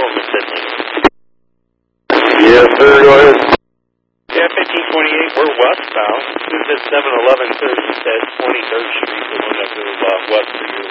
Coleman Sidney. Yes, sir, go ahead. Yeah, 1528, we're westbound. This is 71130, said 23rd Street. We're going to move west to your